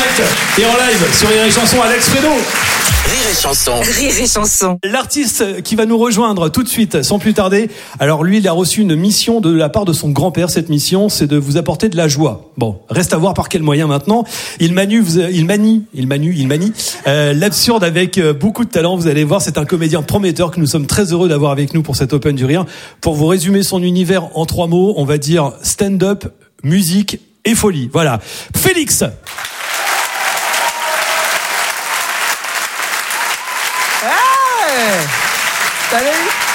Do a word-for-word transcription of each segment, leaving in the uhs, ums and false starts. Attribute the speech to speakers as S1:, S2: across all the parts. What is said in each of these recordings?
S1: direct et en live sur Rire et Chanson, Alex Fredo.
S2: Rire et Chanson.
S3: Rire et Chanson.
S1: L'artiste qui va nous rejoindre tout de suite, sans plus tarder. Alors lui, il a reçu une mission de la part de son grand-père. Cette mission, c'est de vous apporter de la joie. Bon, reste à voir par quel moyen maintenant. Il manie, il manie, il manie, il manie euh, l'absurde avec beaucoup de talent. Vous allez voir, c'est un comédien prometteur que nous sommes très heureux d'avoir avec nous pour cet Open du Rire. Pour vous résumer son univers en trois mots, on va dire stand-up, musique et folie. Voilà, Félix.
S4: Salut.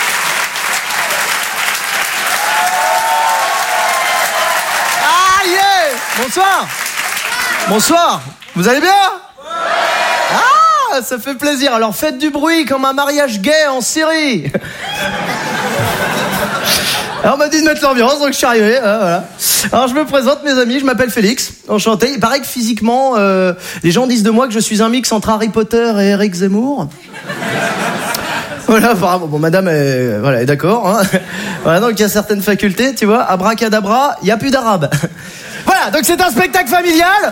S4: Ah yeah. Bonsoir. Bonsoir. Vous allez bien? Ah, ça fait plaisir. Alors faites du bruit comme un mariage gay en Syrie. Alors on m'a dit de mettre l'ambiance, donc je suis arrivé. Hein, voilà. Alors je me présente, mes amis, je m'appelle Félix. Enchanté. Il paraît que physiquement, euh, les gens disent de moi que je suis un mix entre Harry Potter et Eric Zemmour. Voilà, apparemment, bon, madame est, voilà, est d'accord, hein. Voilà, donc il y a certaines facultés, tu vois, abracadabra, il n'y a plus d'arabe. Voilà, donc c'est un spectacle familial.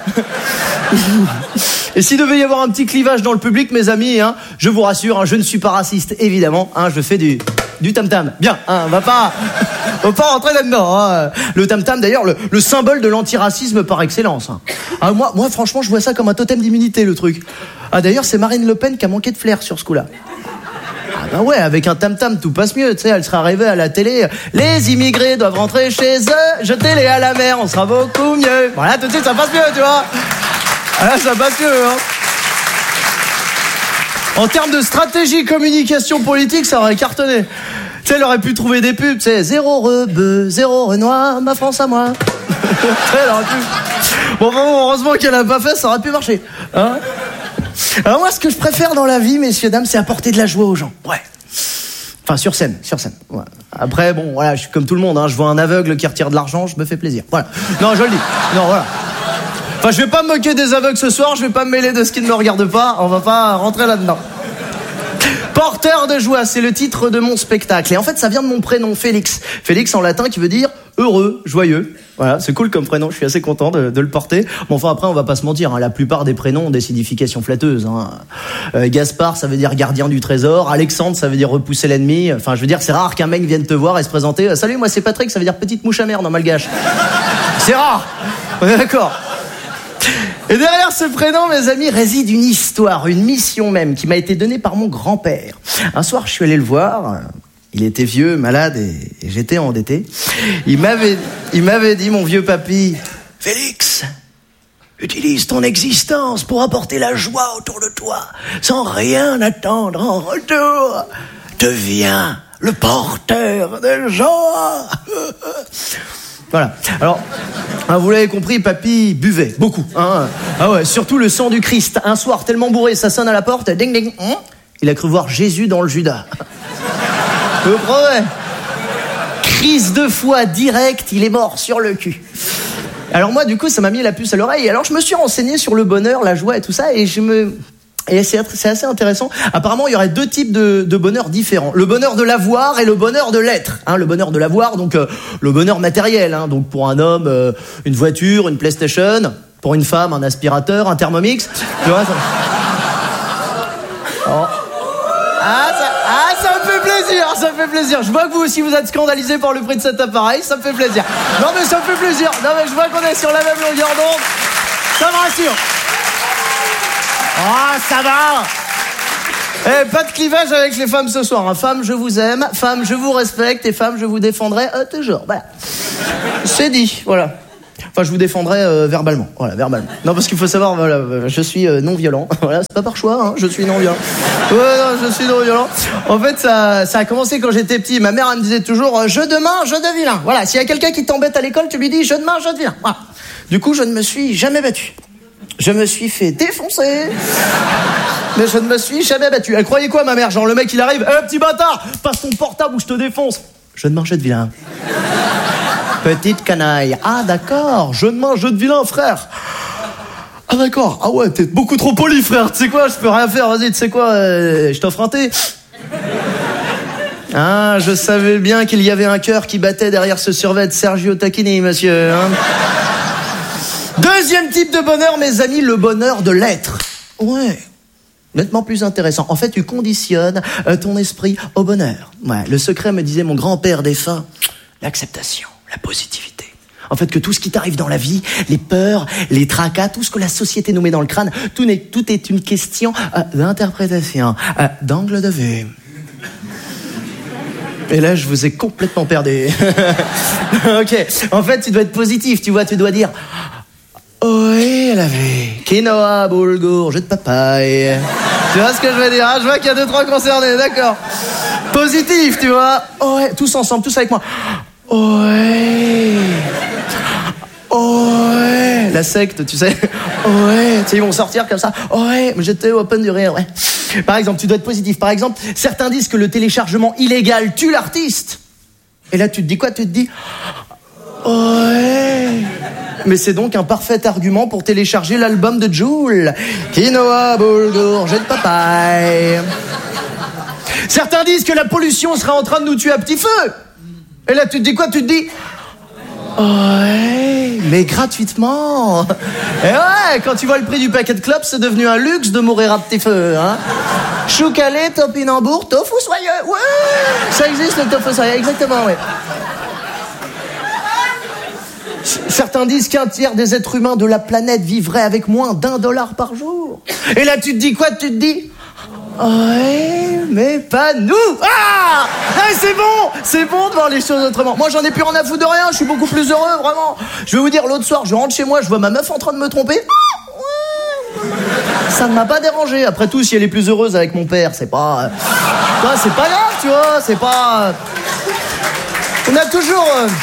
S4: Et s'il devait y avoir un petit clivage dans le public, mes amis, hein, je vous rassure, hein, je ne suis pas raciste, évidemment, hein, je fais du, du tam-tam. Bien, hein, on va pas, on va pas rentrer là-dedans, hein. Le tam-tam, d'ailleurs, le, le symbole de l'antiracisme par excellence, hein. Ah, moi, moi, franchement, je vois ça comme un totem d'immunité, le truc. Ah, d'ailleurs, c'est Marine Le Pen qui a manqué de flair sur ce coup-là. Ah bah ouais, avec un tam-tam, tout passe mieux, tu sais, elle sera arrivée à la télé. Les immigrés doivent rentrer chez eux, jetez-les à la mer, on sera beaucoup mieux. Voilà, tout de suite, ça passe mieux, tu vois. Voilà, ça passe mieux, hein. En termes de stratégie communication politique, ça aurait cartonné. Tu sais, elle aurait pu trouver des pubs, tu sais, zéro rebeu, zéro Renoir, ma France à moi. Elle aurait pu... Bon, bon, heureusement qu'elle a pas fait, ça aurait pu marcher, hein. Alors moi, ce que je préfère dans la vie, messieurs, dames, c'est apporter de la joie aux gens. Ouais. Enfin, sur scène, sur scène. Ouais. Après, bon, voilà, je suis comme tout le monde, hein. Je vois un aveugle qui retire de l'argent, je me fais plaisir. Voilà. Non, je le dis. Non, voilà. Enfin, je vais pas me moquer des aveugles ce soir, je vais pas me mêler de ce qui ne me regarde pas, on va pas rentrer là-dedans. Porteur de joie, c'est le titre de mon spectacle. Et en fait, ça vient de mon prénom, Félix. Félix en latin qui veut dire heureux, joyeux. Voilà, c'est cool comme prénom, je suis assez content de, de le porter. Bon, enfin, après, on va pas se mentir, hein, la plupart des prénoms ont des significations flatteuses. Hein. Euh, Gaspard, ça veut dire gardien du trésor. Alexandre, ça veut dire repousser l'ennemi. Enfin, je veux dire, c'est rare qu'un mec vienne te voir et se présenter. Salut, moi c'est Patrick, ça veut dire petite mouche à merde en malgache. C'est rare. On est d'accord. Et derrière ce prénom, mes amis, réside une histoire, une mission même, qui m'a été donnée par mon grand-père. Un soir, je suis allé le voir. Il était vieux, malade, et, et j'étais endetté. Il m'avait, il m'avait dit, mon vieux papy, Félix, utilise ton existence pour apporter la joie autour de toi, sans rien attendre en retour. Deviens le porteur de joie. Voilà. Alors, hein, vous l'avez compris, papy buvait beaucoup. Hein. Ah ouais, surtout le sang du Christ. Un soir, tellement bourré, ça sonne à la porte, ding ding. Hein, il a cru voir Jésus dans le Judas. Je vous promets. Crise de foi directe, il est mort sur le cul. Alors moi, du coup, ça m'a mis la puce à l'oreille. Alors je me suis renseigné sur le bonheur, la joie et tout ça, et je me... Et c'est, c'est assez intéressant. Apparemment, il y aurait deux types de, de bonheur différents. Le bonheur de l'avoir et le bonheur de l'être. Hein, le bonheur de l'avoir, donc euh, le bonheur matériel. Hein, donc pour un homme, euh, une voiture, une PlayStation. Pour une femme, un aspirateur, un Thermomix. Tu vois, ça... Oh. Ah, ça, ah, ça me fait plaisir, ça me fait plaisir. Je vois que vous aussi vous êtes scandalisés par le prix de cet appareil, ça me fait plaisir. Non mais ça me fait plaisir. Non mais je vois qu'on est sur la même longueur d'onde. Ça me rassure. Ah, oh, ça va. Eh, pas de clivage avec les femmes ce soir. Hein. Femmes, je vous aime. Femmes, je vous respecte. Et femmes, je vous défendrai euh, toujours. Voilà. C'est dit, voilà. Enfin, je vous défendrai euh, verbalement. Voilà, verbalement. Non, parce qu'il faut savoir, voilà, je suis euh, non-violent. Voilà, c'est pas par choix, hein, je suis non-violent. Ouais, non, je suis non-violent. En fait, ça, ça a commencé quand j'étais petit. Ma mère, elle me disait toujours, euh, jeu de main, jeu de vilain. Voilà, s'il y a quelqu'un qui t'embête à l'école, tu lui dis, jeu de main, jeu de vilain. Voilà. Du coup, je ne me suis jamais battu. Je me suis fait défoncer, mais je ne me suis jamais battu. Elle croyait quoi, ma mère? Genre, le mec, il arrive, eh, petit bâtard, passe ton portable ou je te défonce. Je ne mange de vilain. Petite canaille. Ah, d'accord, je ne mange de vilain, frère. Ah, d'accord. Ah ouais, t'es beaucoup trop poli, frère. Tu sais quoi, je peux rien faire. Vas-y, tu sais quoi, euh, je t'offre un thé. Ah, je savais bien qu'il y avait un cœur qui battait derrière ce survêt de Sergio Tacchini, monsieur. Hein. Deuxième type de bonheur, mes amis, le bonheur de l'être. Ouais. Nettement plus intéressant. En fait, tu conditionnes euh, ton esprit au bonheur. Ouais. Le secret, me disait mon grand-père défunt, l'acceptation, la positivité. En fait, que tout ce qui t'arrive dans la vie, les peurs, les tracas, tout ce que la société nous met dans le crâne, tout, n'est, tout est une question euh, d'interprétation, euh, d'angle de vue. Et là, je vous ai complètement perdu. Ok. En fait, tu dois être positif, tu vois, tu dois dire... Oui, la vie. Quinoa, boulgour, jus de papaye. Tu vois ce que je veux dire, hein? Je vois qu'il y a deux, trois concernés, d'accord. Positif, tu vois. Ouais, tous ensemble, tous avec moi. Ouais. Ouais. La secte, tu sais. Ouais. Tu sais, ils vont sortir comme ça. Ouais, mais j'étais au open du rire, ouais. Par exemple, tu dois être positif. Par exemple, certains disent que le téléchargement illégal tue l'artiste. Et là, tu te dis quoi? Tu te dis... Ouais. Mais c'est donc un parfait argument pour télécharger l'album de Jul. Quinoa, boulgour, jet de papaye. Certains disent que la pollution sera en train de nous tuer à petit feu. Et là, tu te dis quoi? Tu te dis... Ouais, mais gratuitement. Et ouais, quand tu vois le prix du paquet de clopes, c'est devenu un luxe de mourir à petit feu, hein. Chou calé, topinambour, tofu soyeux. Ouais, ça existe le tofu soyeux, exactement, ouais. Certains disent qu'un tiers des êtres humains de la planète vivraient avec moins d'un dollar par jour. Et là, tu te dis quoi? Tu te dis... Ouais, mais pas nous. Ah, ah c'est bon, c'est bon de voir les choses autrement. Moi, j'en ai plus rien à foutre de rien. Je suis beaucoup plus heureux, vraiment. Je vais vous dire, l'autre soir, je rentre chez moi, je vois ma meuf en train de me tromper. Ah, ouais. Ça ne m'a pas dérangé. Après tout, si elle est plus heureuse avec mon père, c'est pas... Toi, c'est pas grave, tu vois. C'est pas... On a toujours...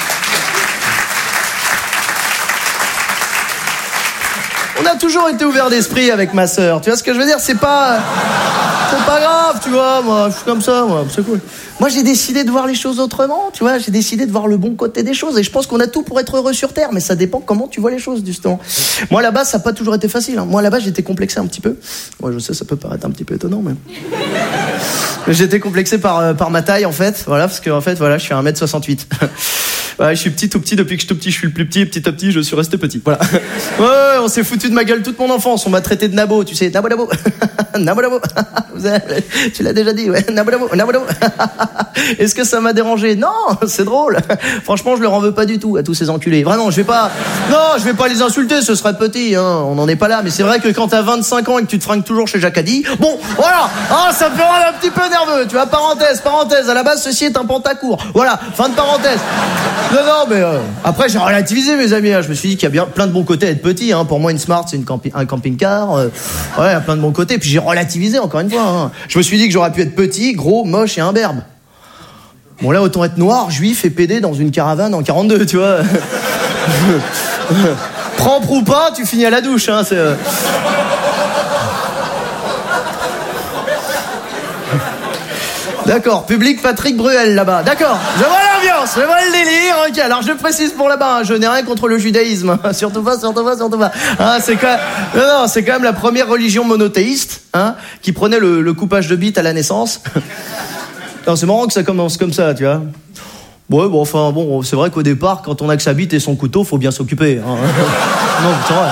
S4: On a toujours été ouvert d'esprit avec ma sœur. Tu vois ce que je veux dire? C'est pas... C'est pas grave, tu vois, moi, je suis comme ça, moi, c'est cool. Moi, j'ai décidé de voir les choses autrement, tu vois, j'ai décidé de voir le bon côté des choses, et je pense qu'on a tout pour être heureux sur Terre, mais ça dépend comment tu vois les choses, justement. Moi, là-bas, ça n'a pas toujours été facile, hein. Moi, là-bas, j'étais complexé un petit peu. Moi, je sais, ça peut paraître un petit peu étonnant, mais... mais j'étais complexé par, euh, par ma taille, en fait, voilà, parce que, en fait, voilà, je suis un mètre soixante-huit. Ouais, je suis petit, tout petit, depuis que je suis tout petit, je suis le plus petit, et petit à petit, je suis resté petit, voilà. Ouais, on s'est foutu de ma gueule toute mon enfance, on m'a traité de nabo, tu sais, nabo, nabo, nabo, nabo. Tu l'as déjà dit, ouais, nabo, nabo, nabo, nabo. Est-ce que ça m'a dérangé? Non, c'est drôle. Franchement, je leur en veux pas du tout à tous ces enculés. Vraiment, je vais pas, non, je vais pas les insulter, ce serait petit, hein, on n'en est pas là, mais c'est vrai que quand t'as vingt-cinq ans et que tu te fringues toujours chez Jacadi, bon, voilà, ah, ça me fait un petit peu nerveux, tu vois, parenthèse, parenthèse, à la base, ceci est un pantacourt. Voilà, fin de parenthèse. Non, non, mais euh, après, j'ai relativisé, mes amis, hein. Je me suis dit qu'il y a bien plein de bons côtés à être petit, hein. Pour moi, une Smart, c'est une campi- un camping-car, euh, ouais, il y a plein de bons côtés, puis j'ai relativisé, encore une fois, hein. Je me suis dit que j'aurais pu être petit, gros, moche et imberbe. Bon, là, autant être noir, juif et pédé dans une caravane en quarante-deux, tu vois. Propre ou pas, tu finis à la douche, hein, c'est... Euh... D'accord, public Patrick Bruel, là-bas. D'accord, je vois l'ambiance, je vois le délire. Ok, alors je précise pour là-bas, hein, je n'ai rien contre le judaïsme. Surtout pas, surtout pas, surtout pas. Hein, c'est quand même... Non, non, c'est quand même la première religion monothéiste, hein, qui prenait le, le coupage de bite à la naissance. Non, c'est marrant que ça commence comme ça, tu vois. Ouais, bon, enfin, bon, c'est vrai qu'au départ, quand on a que sa bite et son couteau, faut bien s'occuper. Hein. Non, c'est vrai.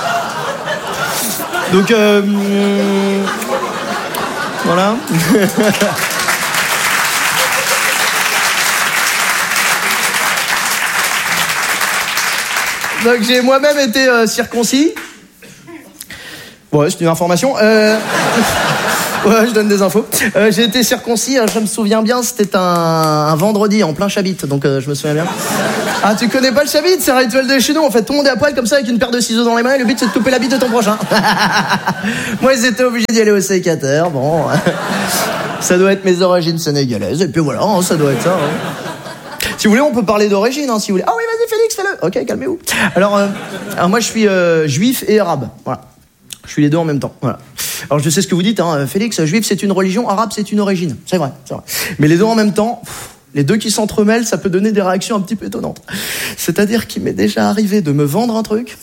S4: Donc, euh... voilà. Donc j'ai moi-même été euh, circoncis. Ouais, c'est une information. Euh... ouais, je donne des infos. Euh, j'ai été circoncis, euh, je me souviens bien, c'était un, un vendredi en plein Chabit, donc euh, je me souviens bien. Ah, tu connais pas le Chabit? C'est un rituel de chez nous. En fait, tout le monde est à poil comme ça avec une paire de ciseaux dans les mains et le but c'est de couper la bite de ton prochain. Moi, ils étaient obligés d'y aller au sécateur. Bon, ça doit être mes origines sénégalaises. Et puis voilà, hein, ça doit être ça. Hein. Si vous voulez, on peut parler d'origine, hein, si vous voulez. Ah oui, vas-y, Félix, fais-le. Ok, calmez-vous. Alors, euh, alors moi, je suis euh, juif et arabe. Voilà. Je suis les deux en même temps. Voilà. Alors, je sais ce que vous dites, hein, Félix. Juif, c'est une religion. Arabe, c'est une origine. C'est vrai, c'est vrai. Mais les deux en même temps, pff, les deux qui s'entremêlent, ça peut donner des réactions un petit peu étonnantes. C'est-à-dire qu'il m'est déjà arrivé de me vendre un truc,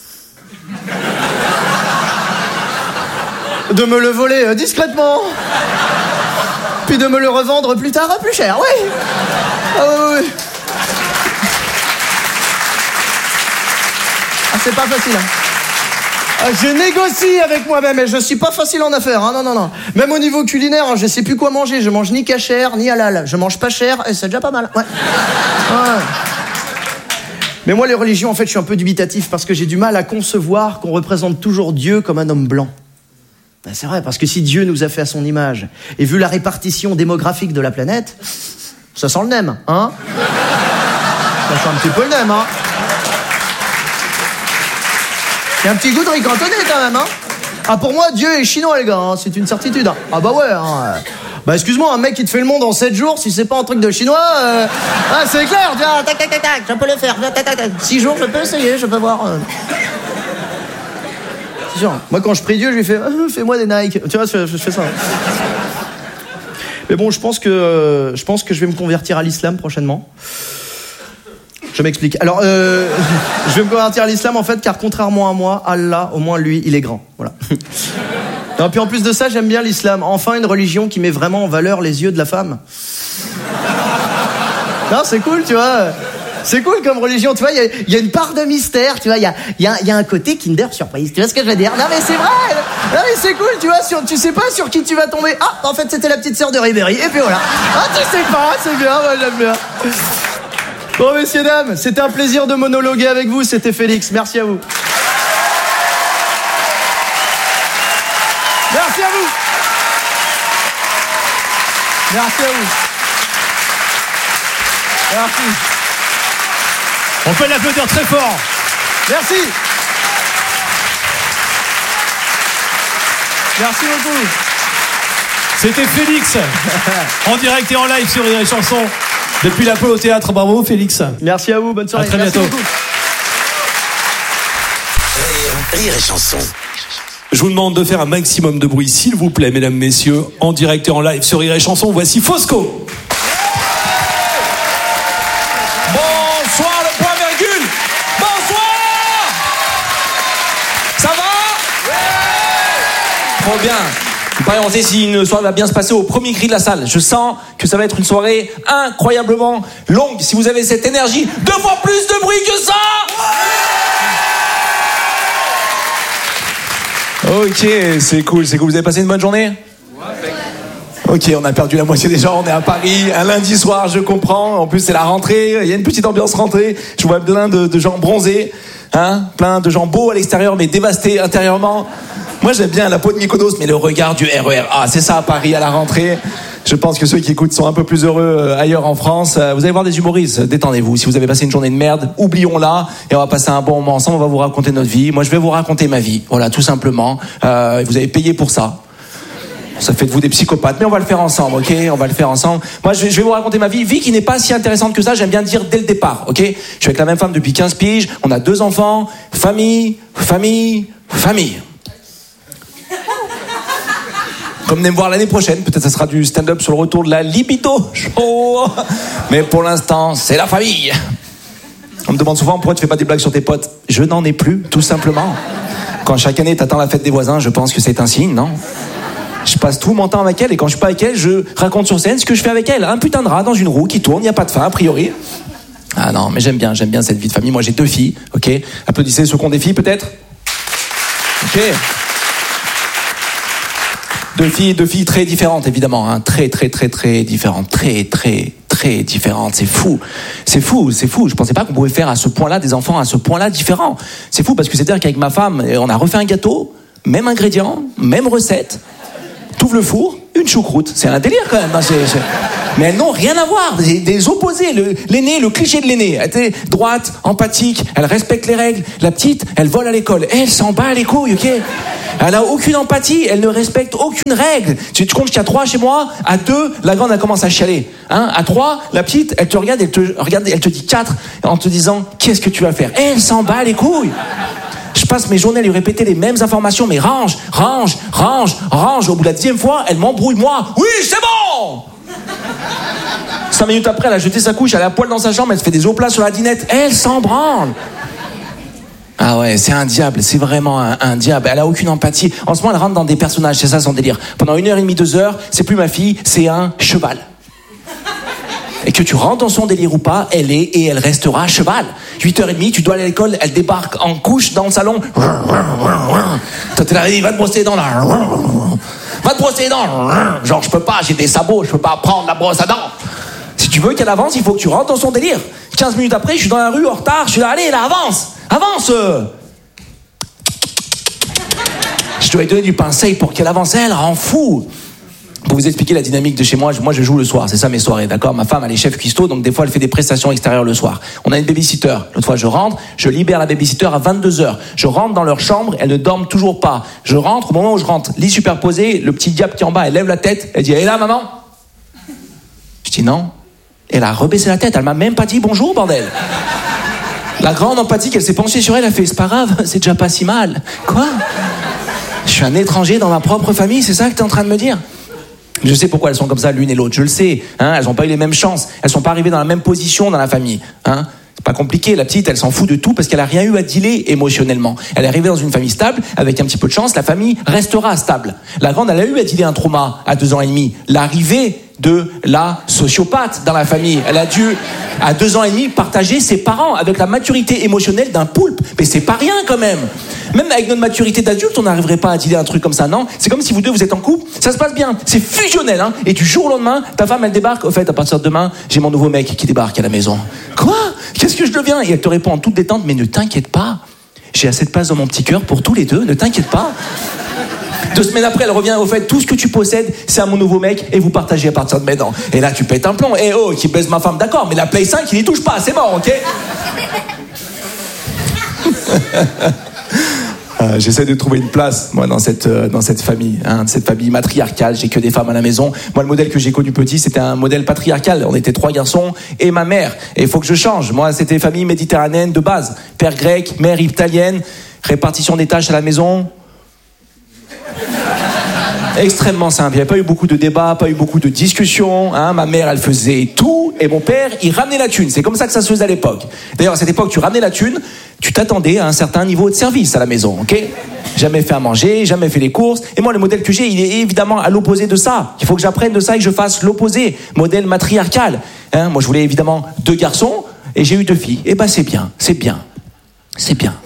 S4: de me le voler euh, discrètement, puis de me le revendre plus tard à plus cher. Oui. Ah oui, oui, oui. Ah, c'est pas facile. Hein. Ah, je négocie avec moi-même et je suis pas facile en affaires. Hein. Non, non, non. Même au niveau culinaire, hein, je sais plus quoi manger. Je mange ni cachère ni halal. Je mange pas cher et c'est déjà pas mal. Ouais. Ouais. Mais moi, les religions, en fait, je suis un peu dubitatif parce que j'ai du mal à concevoir qu'on représente toujours Dieu comme un homme blanc. Ben, c'est vrai, parce que si Dieu nous a fait à son image, et vu la répartition démographique de la planète, ça sent le nem, hein? Ça sent un petit peu le nem, hein? Il y a un petit goût de riz cantonné, quand même, hein? Ah, pour moi, Dieu est chinois, les gars, hein, c'est une certitude. Hein. Ah bah ouais, hein. Bah excuse-moi, un mec qui te fait le monde en sept jours, si c'est pas un truc de chinois, euh... ah c'est clair, tiens, tac tac tac tac, je peux le faire, tac tac tac, six jours, je peux essayer, je peux voir. Euh... C'est sûr. Moi quand je prie Dieu, je lui fais, ah, fais-moi des Nike, tu vois, je, je fais ça. Mais bon, je pense que euh, je pense que je vais me convertir à l'islam prochainement. Je m'explique. Alors, euh, je vais me convertir à l'islam en fait, car contrairement à moi, Allah, au moins lui, il est grand. Voilà. Et puis en plus de ça, j'aime bien l'islam. Enfin, une religion qui met vraiment en valeur les yeux de la femme. Non, c'est cool, tu vois. C'est cool comme religion, tu vois. Il y, y a une part de mystère, tu vois. Il y a, y, a, y a un côté Kinder Surprise. Tu vois ce que je veux dire? Non, mais c'est vrai. Non, mais c'est cool, tu vois. Sur, tu sais pas sur qui tu vas tomber. Ah, en fait, c'était la petite sœur de Ribéry. Et puis voilà. Ah, tu sais pas, c'est bien, moi j'aime bien. Bon, messieurs, dames, c'était un plaisir de monologuer avec vous. C'était Félix. Merci à vous. Merci à vous. Merci à vous. Merci.
S1: On peut l'applaudir très fort.
S4: Merci. Merci beaucoup.
S1: C'était Félix, en direct et en live sur Rire et Chanson, depuis l'Apollo Théâtre. Bravo Félix.
S4: Merci à vous, bonne soirée.
S1: À très
S4: Merci
S1: bientôt.
S4: beaucoup.
S2: Rire, Rire et Chanson.
S1: Je vous demande de faire un maximum de bruit, s'il vous plaît, mesdames, messieurs, en direct et en live sur Rire et Chanson. Voici Fosco.
S3: Bonsoir le point virgule. Bonsoir. Ça va? Ouais. Trop bien. Il paraît, on sait si une soirée va bien se passer au premier cri de la salle. Je sens que ça va être une soirée incroyablement longue. Si vous avez cette énergie, deux fois plus de bruit que ça. Ok, c'est cool, c'est cool. Vous avez passé une bonne journée? Ok, on a perdu la moitié des gens, on est à Paris, un lundi soir, je comprends. En plus, c'est la rentrée, il y a une petite ambiance rentrée. Je vois plein de, de gens bronzés, hein, plein de gens beaux à l'extérieur, mais dévastés intérieurement. Moi, j'aime bien la peau de Mykonos, mais le regard du R E R A, c'est ça à Paris à la rentrée. Je pense que ceux qui écoutent sont un peu plus heureux ailleurs en France. Vous allez voir des humoristes, détendez-vous. Si vous avez passé une journée de merde, oublions-la et on va passer un bon moment ensemble. On va vous raconter notre vie. Moi, je vais vous raconter ma vie. Voilà, tout simplement. Euh, vous avez payé pour ça. Ça fait de vous des psychopathes, mais on va le faire ensemble, ok? On va le faire ensemble. Moi, je vais, je vais vous raconter ma vie. Vie qui n'est pas si intéressante que ça, j'aime bien dire dès le départ, ok? Je suis avec la même femme depuis quinze piges, on a deux enfants, famille, famille, famille. Comme venez me voir l'année prochaine, peut-être ça sera du stand-up sur le retour de la libido show. Mais pour l'instant, c'est la famille. On me demande souvent pourquoi tu fais pas des blagues sur tes potes. Je n'en ai plus, tout simplement. Quand chaque année t'attends la fête des voisins, je pense que c'est un signe, non? Je passe tout mon temps avec elle et quand je suis pas avec elle, je raconte sur scène ce que je fais avec elle. Un putain de rat dans une roue qui tourne, il y a pas de fin a priori. Ah non, mais j'aime bien, j'aime bien cette vie de famille. Moi j'ai deux filles, ok? Applaudissez ceux qui ont des filles peut-être? Ok. Deux filles, deux filles très différentes évidemment, hein. Très très très très différentes, très très très différentes. C'est fou, c'est fou, c'est fou. Je pensais pas qu'on pouvait faire à ce point-là des enfants à ce point-là différents. C'est fou parce que c'est-à-dire qu'avec ma femme, on a refait un gâteau, même ingrédient, même recette. T'ouvres le four, une choucroute. C'est un délire quand même. Hein, c'est, c'est... Mais elles n'ont rien à voir. Des, des opposés. Le, l'aîné, le cliché de l'aîné. Elle était droite, empathique, elle respecte les règles. La petite, elle vole à l'école. Elle s'en bat les couilles, ok? Elle n'a aucune empathie, elle ne respecte aucune règle. Tu te comptes qu'il y a trois chez moi, à deux, la grande elle commence à chialer. Hein, à trois, la petite, elle te regarde, elle te regarde, elle te dit quatre, en te disant qu'est-ce que tu vas faire? Elle s'en bat les couilles. Je passe mes journées à lui répéter les mêmes informations, mais range, range, range, range. Au bout de la dixième fois, elle m'embrouille moi. Oui, c'est bon. Cinq minutes après, elle a jeté sa couche, elle est à poil dans sa chambre, elle se fait des oplats sur la dinette. Elle s'en branle. Ah ouais, c'est un diable, c'est vraiment un, un diable. Elle a aucune empathie. En ce moment, elle rentre dans des personnages, c'est ça son délire. Pendant une heure et demie, deux heures, c'est plus ma fille, c'est un cheval. Et que tu rentres dans son délire ou pas, elle est et elle restera à cheval. huit heures trente, tu dois aller à l'école, elle débarque en couche dans le salon. Toi, t'es là, va te brosser les dents, là. Va te brosser les dents. Genre, je peux pas, j'ai des sabots, je peux pas prendre la brosse à dents. Si tu veux qu'elle avance, il faut que tu rentres dans son délire. quinze minutes après, je suis dans la rue, en retard, je suis là, allez, là, avance, avance. Je dois lui donner du pain sec pour qu'elle avance, elle rend fou. Pour vous expliquer la dynamique de chez moi, moi je joue le soir, c'est ça mes soirées, d'accord? Ma femme elle est chef cuistot, donc des fois elle fait des prestations extérieures le soir. On a une babysitter. L'autre fois je rentre, je libère la babysitter à vingt-deux heures. Je rentre dans leur chambre, elles ne dorment toujours pas. Je rentre, au moment où je rentre, lit superposé, le petit diable qui est en bas, elle lève la tête, elle dit, elle est là maman? Je dis non. Elle a rebaissé la tête, elle m'a même pas dit bonjour, bordel. La grande empathique, elle s'est penchée sur elle, elle a fait, c'est pas grave, c'est déjà pas si mal. Quoi? Je suis un étranger dans ma propre famille, c'est ça que t'es en train de me dire? Je sais pourquoi elles sont comme ça l'une et l'autre, je le sais, hein, elles n'ont pas eu les mêmes chances, elles sont pas arrivées dans la même position dans la famille, hein. C'est pas compliqué, la petite elle s'en fout de tout parce qu'elle a rien eu à dealer émotionnellement. Elle est arrivée dans une famille stable, avec un petit peu de chance, la famille restera stable. La grande elle a eu à dealer un trauma à deux ans et demi, l'arrivée de la sociopathe dans la famille. Elle a dû, à deux ans et demi, partager ses parents avec la maturité émotionnelle d'un poulpe. Mais c'est pas rien quand même. Même avec notre maturité d'adulte, on n'arriverait pas à dealer un truc comme ça, non? C'est comme si vous deux, vous êtes en couple, ça se passe bien, c'est fusionnel, hein. Et du jour au lendemain, ta femme, elle débarque. Au fait, à partir de demain, j'ai mon nouveau mec qui débarque à la maison. Quoi? Qu'est-ce que je deviens? Et elle te répond en toute détente, mais ne t'inquiète pas. J'ai assez de place dans mon petit cœur pour tous les deux, ne t'inquiète pas. Deux semaines après, elle revient, au fait, tout ce que tu possèdes, c'est à mon nouveau mec, et vous partagez à partir de maintenant. Et là, tu pètes un plomb. Eh oh, qui baise ma femme, d'accord, mais la Play cinq, il y touche pas, c'est mort, ok? Euh, j'essaie de trouver une place, moi, dans cette, euh, dans cette famille, hein, cette famille matriarcale. J'ai que des femmes à la maison. Moi, le modèle que j'ai connu petit, c'était un modèle patriarcal. On était trois garçons et ma mère. Et il faut que je change. Moi, c'était famille méditerranéenne de base. Père grec, mère italienne, répartition des tâches à la maison. Extrêmement simple. Il n'y avait pas eu beaucoup de débats, pas eu beaucoup de discussions. Hein. Ma mère, elle faisait tout, et mon père, il ramenait la thune. C'est comme ça que ça se faisait à l'époque. D'ailleurs, à cette époque, tu ramenais la thune, tu t'attendais à un certain niveau de service à la maison, ok? Jamais fait à manger, jamais fait les courses. Et moi, le modèle que j'ai, il est évidemment à l'opposé de ça. Il faut que j'apprenne de ça et que je fasse l'opposé. Modèle matriarcal. Hein. Moi, je voulais évidemment deux garçons, et j'ai eu deux filles. Et ben, c'est bien, c'est bien, c'est bien.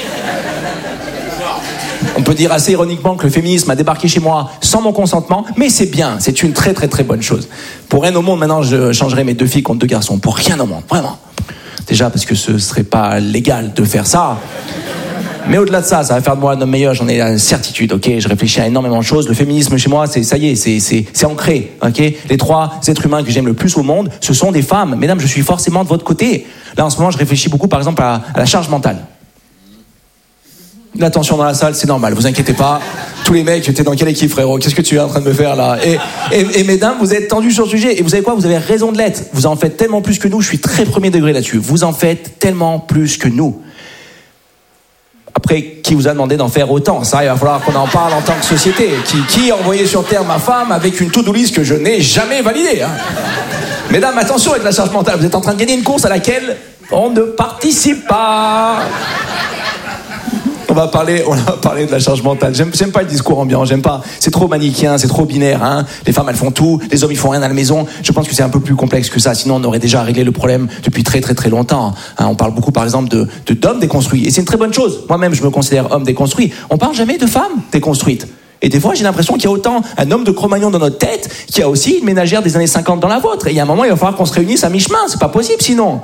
S3: On peut dire assez ironiquement que le féminisme a débarqué chez moi sans mon consentement, mais c'est bien, c'est une très très très bonne chose. Pour rien au monde, maintenant, je changerai mes deux filles contre deux garçons. Pour rien au monde, vraiment. Déjà parce que ce serait pas légal de faire ça. Mais au-delà de ça, ça va faire de moi un homme meilleur, j'en ai la certitude, ok? Je réfléchis à énormément de choses. Le féminisme chez moi, c'est, ça y est, c'est, c'est, c'est ancré, ok? Les trois êtres humains que j'aime le plus au monde, ce sont des femmes. Mesdames, je suis forcément de votre côté. Là, en ce moment, je réfléchis beaucoup, par exemple, à, à la charge mentale. La tension dans la salle, c'est normal, vous inquiétez pas. Tous les mecs, t'es dans quelle équipe, frérot? Qu'est-ce que tu es en train de me faire là? Et, et, et mesdames, vous êtes tendus sur le sujet. Et vous savez quoi? Vous avez raison de l'être. Vous en faites tellement plus que nous. Je suis très premier degré là-dessus. Vous en faites tellement plus que nous. Après, qui vous a demandé d'en faire autant? Ça, il va falloir qu'on en parle en tant que société. Qui, qui a envoyé sur Terre ma femme avec une to-do list que je n'ai jamais validée, hein? Mesdames, attention avec la charge mentale. Vous êtes en train de gagner une course à laquelle on ne participe pas. On va parler, on va parler de la charge mentale. J'aime, j'aime pas le discours ambiant, j'aime pas. C'est trop manichéen, c'est trop binaire, hein. Les femmes, elles font tout, les hommes, ils font rien à la maison. Je pense que c'est un peu plus complexe que ça. Sinon, on aurait déjà réglé le problème depuis très, très, très longtemps. Hein, on parle beaucoup, par exemple, de, de, d'hommes déconstruits. Et c'est une très bonne chose. Moi-même, je me considère homme déconstruit. On parle jamais de femmes déconstruites. Et des fois, j'ai l'impression qu'il y a autant un homme de Cro-Magnon dans notre tête qu'il y a aussi une ménagère des années cinquante dans la vôtre. Et il y a un moment, il va falloir qu'on se réunisse à mi-chemin. C'est pas possible, sinon.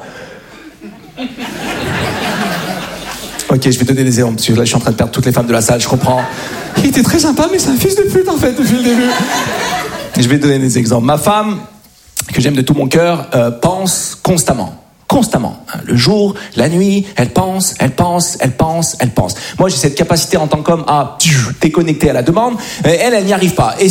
S3: Ok, je vais donner des exemples, parce que là, je suis en train de perdre toutes les femmes de la salle, je comprends. Il était très sympa, mais c'est un fils de pute, en fait, depuis le début. Je vais donner des exemples. Ma femme, que j'aime de tout mon cœur, euh, pense constamment. Constamment. Le jour, la nuit, elle pense, elle pense, elle pense, elle pense. Moi, j'ai cette capacité en tant qu'homme à déconnecter à la demande. Elle, elle n'y arrive pas. Et